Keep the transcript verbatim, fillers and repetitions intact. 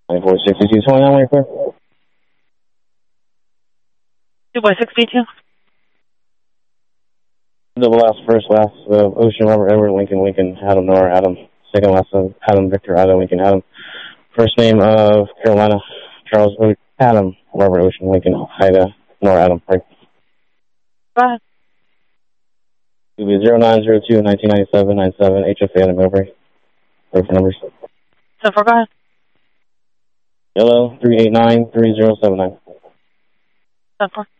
ninety-four sixty-two twenty-nine, wait for two by sixty-two. Double last, first last, uh, Ocean, Robert, Edward, Lincoln, Lincoln, Adam, Nora, Adam. Second last, uh, Adam, Victor, Adam, Lincoln, Adam. First name of Carolina, Charles, o Adam, Robert, Ocean, Lincoln, Ida, Nora, Adam. Right. Go ahead. It will be zero nine zero two nineteen ninety-seven ninety-seven H F A Adam Milbury. Wait for numbers. So for go ahead. Yellow three eight nine three zero seven nine. So for